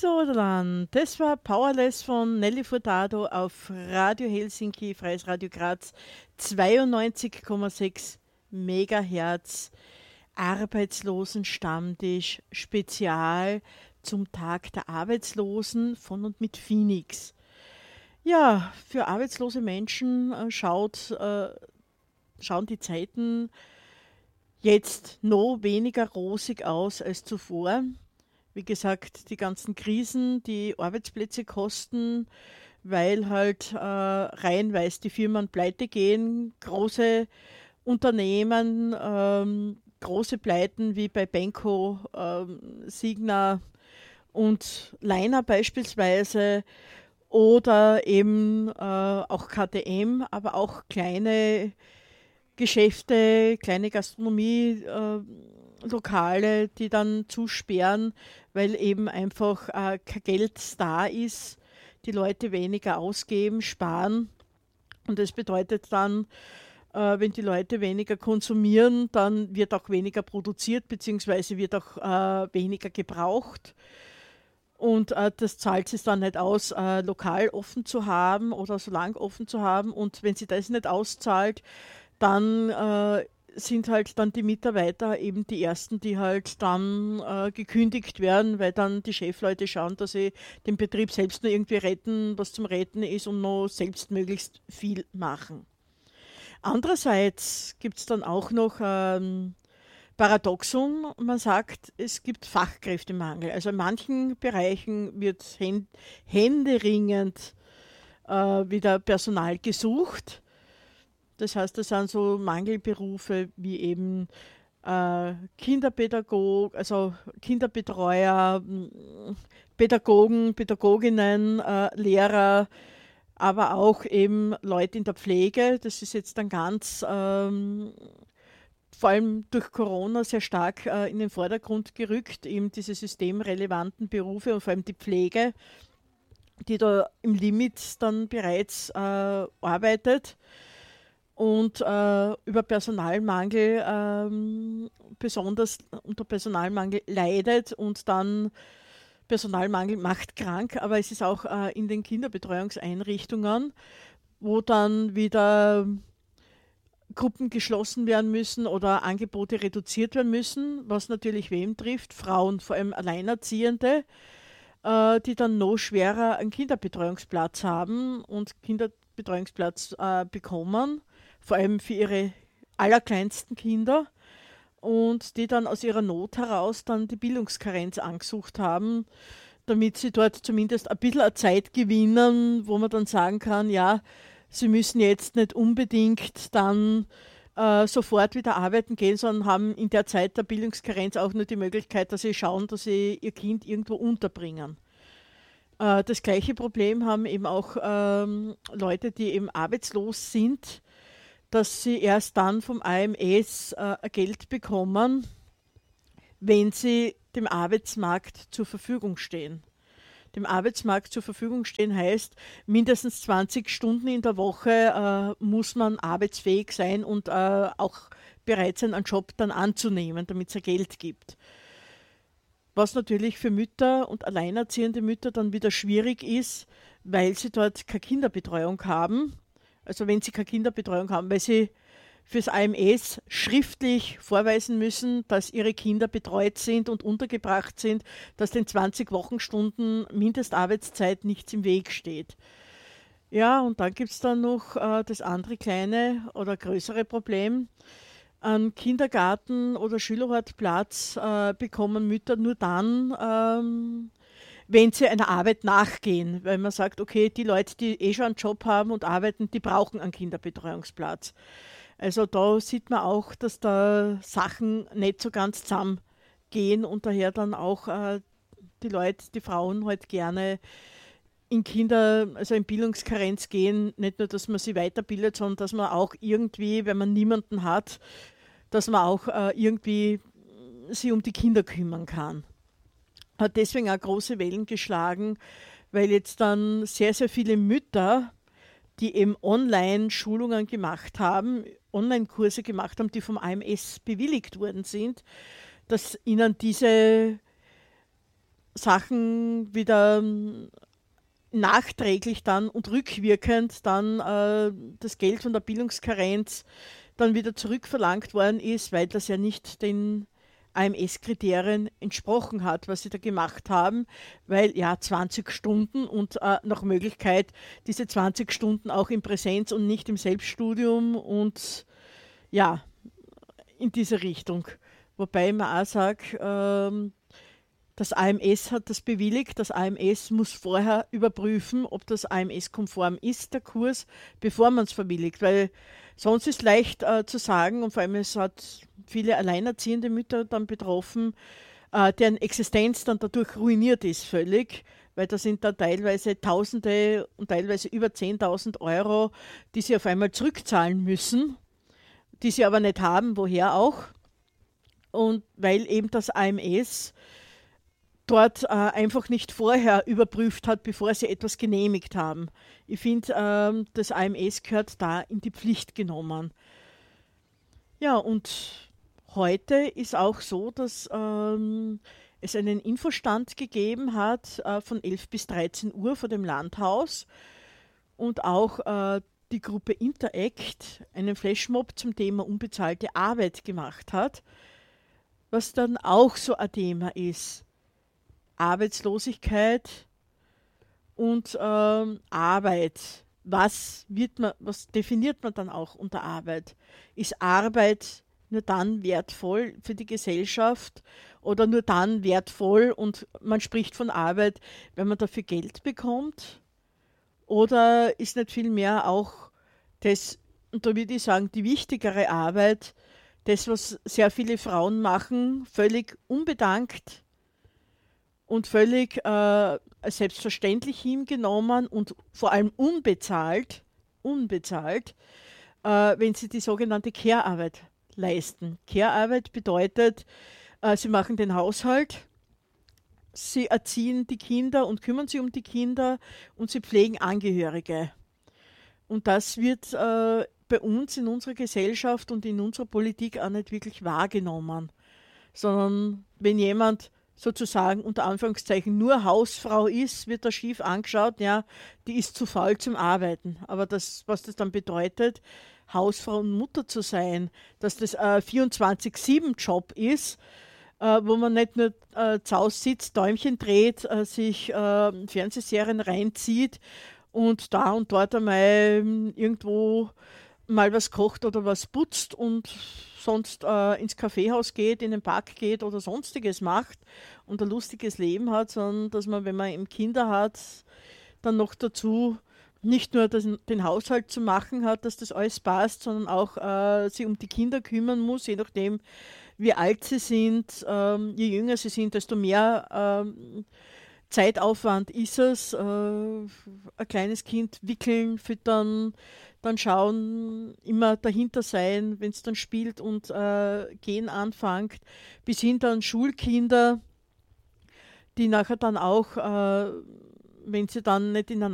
So, dann, das war Powerless von Nelly Furtado auf Radio Helsinki, Freies Radio Graz, 92,6 Megahertz, Arbeitslosenstammtisch, Spezial zum Tag der Arbeitslosen von und mit Phoenix. Ja, für arbeitslose Menschen schauen die Zeiten jetzt noch weniger rosig aus als zuvor. Wie gesagt, die ganzen Krisen, die Arbeitsplätze kosten, weil halt reihenweise die Firmen pleite gehen, große Unternehmen, große Pleiten wie bei Benko, Signa und Leiner beispielsweise oder eben auch KTM, aber auch kleine Geschäfte, kleine Gastronomie, Lokale, die dann zusperren, weil eben einfach kein Geld da ist, die Leute weniger ausgeben, sparen. Und das bedeutet dann, wenn die Leute weniger konsumieren, dann wird auch weniger produziert, beziehungsweise wird auch weniger gebraucht. Und das zahlt sich dann nicht aus, lokal offen zu haben oder so lang offen zu haben. Und wenn sie das nicht auszahlt, dann sind halt dann die Mitarbeiter eben die ersten, die halt dann gekündigt werden, weil dann die Chefleute schauen, dass sie den Betrieb selbst nur irgendwie retten, was zum Retten ist und noch selbst möglichst viel machen. Andererseits gibt es dann auch noch Paradoxum, man sagt, es gibt Fachkräftemangel. Also in manchen Bereichen wird händeringend wieder Personal gesucht. Das heißt, das sind so Mangelberufe wie eben also Kinderbetreuer, Pädagogen, Pädagoginnen, Lehrer, aber auch eben Leute in der Pflege. Das ist jetzt dann ganz, vor allem durch Corona, sehr stark in den Vordergrund gerückt, eben diese systemrelevanten Berufe und vor allem die Pflege, die da im Limit dann bereits arbeitet und über Personalmangel besonders unter Personalmangel leidet und dann Personalmangel macht krank, aber es ist auch in den Kinderbetreuungseinrichtungen, wo dann wieder Gruppen geschlossen werden müssen oder Angebote reduziert werden müssen, was natürlich wem trifft, Frauen, vor allem Alleinerziehende, die dann noch schwerer einen Kinderbetreuungsplatz haben und Kinderbetreuungsplatz bekommen, vor allem für ihre allerkleinsten Kinder und die dann aus ihrer Not heraus dann die Bildungskarenz angesucht haben, damit sie dort zumindest ein bisschen Zeit gewinnen, wo man dann sagen kann, ja, sie müssen jetzt nicht unbedingt dann sofort wieder arbeiten gehen, sondern haben in der Zeit der Bildungskarenz auch nur die Möglichkeit, dass sie schauen, dass sie ihr Kind irgendwo unterbringen. Das gleiche Problem haben eben auch Leute, die eben arbeitslos sind, dass sie erst dann vom AMS Geld bekommen, wenn sie dem Arbeitsmarkt zur Verfügung stehen. Dem Arbeitsmarkt zur Verfügung stehen heißt, mindestens 20 Stunden in der Woche muss man arbeitsfähig sein und auch bereit sein, einen Job dann anzunehmen, damit es ja Geld gibt. Was natürlich für Mütter und alleinerziehende Mütter dann wieder schwierig ist, weil sie dort keine Kinderbetreuung haben. Also wenn sie keine Kinderbetreuung haben, weil sie fürs AMS schriftlich vorweisen müssen, dass ihre Kinder betreut sind und untergebracht sind, dass den 20 Wochenstunden Mindestarbeitszeit nichts im Weg steht. Ja, und dann gibt es dann noch das andere kleine oder größere Problem. Einen Kindergarten- oder Schülerhortplatz bekommen Mütter nur dann, wenn sie einer Arbeit nachgehen, weil man sagt, okay, die Leute, die schon einen Job haben und arbeiten, die brauchen einen Kinderbetreuungsplatz. Also da sieht man auch, dass da Sachen nicht so ganz zusammengehen und daher dann auch die Leute, die Frauen halt gerne also in Bildungskarenz gehen, nicht nur, dass man sie weiterbildet, sondern dass man auch irgendwie, wenn man niemanden hat, dass man auch irgendwie sich um die Kinder kümmern kann. Hat deswegen auch große Wellen geschlagen, weil jetzt dann sehr, sehr viele Mütter, die eben Online-Schulungen gemacht haben, Online-Kurse gemacht haben, die vom AMS bewilligt worden sind, dass ihnen diese Sachen wieder nachträglich dann und rückwirkend dann das Geld von der Bildungskarenz dann wieder zurückverlangt worden ist, weil das ja nicht den AMS-Kriterien entsprochen hat, was sie da gemacht haben, weil ja 20 Stunden und nach Möglichkeit diese 20 Stunden auch in Präsenz und nicht im Selbststudium und ja, in diese Richtung. Wobei man auch sagt, das AMS hat das bewilligt. Das AMS muss vorher überprüfen, ob das AMS-konform ist, der Kurs, bevor man es verbilligt. Weil sonst ist leicht zu sagen, und vor allem es hat viele alleinerziehende Mütter dann betroffen, deren Existenz dann dadurch ruiniert ist völlig, weil da sind dann teilweise Tausende und teilweise über 10.000 Euro, die sie auf einmal zurückzahlen müssen, die sie aber nicht haben, woher auch. Und weil eben das AMS dort einfach nicht vorher überprüft hat, bevor sie etwas genehmigt haben. Ich finde, das AMS gehört da in die Pflicht genommen. Ja, und heute ist auch so, dass es einen Infostand gegeben hat von 11 bis 13 Uhr vor dem Landhaus und auch die Gruppe Interact einen Flashmob zum Thema unbezahlte Arbeit gemacht hat, was dann auch so ein Thema ist. Arbeitslosigkeit und Arbeit. Was definiert man dann auch unter Arbeit? Ist Arbeit nur dann wertvoll für die Gesellschaft oder nur dann wertvoll und man spricht von Arbeit, wenn man dafür Geld bekommt? Oder ist nicht vielmehr auch das, und da würde ich sagen, die wichtigere Arbeit, das, was sehr viele Frauen machen, völlig unbedankt und völlig selbstverständlich hingenommen und vor allem unbezahlt, wenn sie die sogenannte Care-Arbeit leisten. Care-Arbeit bedeutet, sie machen den Haushalt, sie erziehen die Kinder und kümmern sich um die Kinder und sie pflegen Angehörige. Und das wird bei uns in unserer Gesellschaft und in unserer Politik auch nicht wirklich wahrgenommen, sondern wenn jemand sozusagen unter Anführungszeichen nur Hausfrau ist, wird da schief angeschaut, ja, die ist zu faul zum Arbeiten. Aber das, was das dann bedeutet, Hausfrau und Mutter zu sein, dass das ein 24/7-Job ist, wo man nicht nur zu Hause sitzt, Däumchen dreht, sich Fernsehserien reinzieht und da und dort einmal irgendwo mal was kocht oder was putzt und sonst ins Kaffeehaus geht, in den Park geht oder sonstiges macht und ein lustiges Leben hat, sondern dass man, wenn man eben Kinder hat, dann noch dazu nicht nur den Haushalt zu machen hat, dass das alles passt, sondern auch sich um die Kinder kümmern muss, je nachdem, wie alt sie sind. Je jünger sie sind, desto mehr Zeitaufwand ist es. Ein kleines Kind wickeln, füttern, dann schauen, immer dahinter sein, wenn es dann spielt und gehen anfängt, bis hin dann Schulkinder, die nachher dann auch, wenn sie dann nicht in einer